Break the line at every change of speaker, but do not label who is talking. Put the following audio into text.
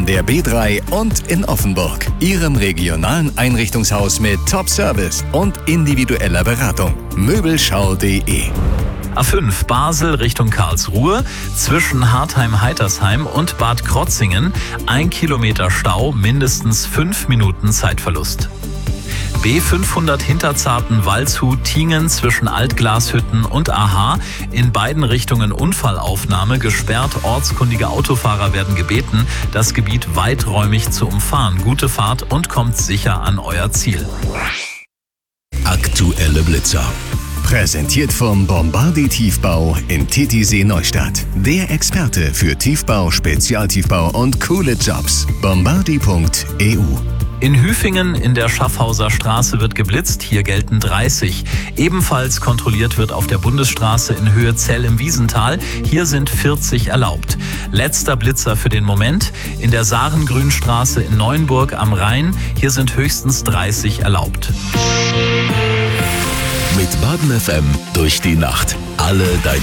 der B3 und in Offenburg. Ihrem regionalen Einrichtungshaus mit Top-Service und individueller Beratung. Möbelschau.de.
A5 Basel Richtung Karlsruhe, zwischen Hartheim-Heitersheim und Bad Krotzingen 1 Kilometer Stau, mindestens 5 Minuten Zeitverlust. B500 Hinterzarten-Waldshut-Tingen zwischen Altglashütten und Aha. In beiden Richtungen Unfallaufnahme gesperrt. Ortskundige Autofahrer werden gebeten, das Gebiet weiträumig zu umfahren. Gute Fahrt und kommt sicher an euer Ziel.
Aktuelle Blitzer. Präsentiert vom Bombardier Tiefbau in Titisee Neustadt. Der Experte für Tiefbau, Spezialtiefbau und coole Jobs. Bombardier.eu.
In Hüfingen in der Schaffhauser Straße wird geblitzt, hier gelten 30. Ebenfalls kontrolliert wird auf der Bundesstraße in Höhe Zell im Wiesental, hier sind 40 erlaubt. Letzter Blitzer für den Moment, in der Sarengrünstraße in Neuenburg am Rhein, hier sind höchstens 30 erlaubt.
Mit Baden FM durch die Nacht. Alle deine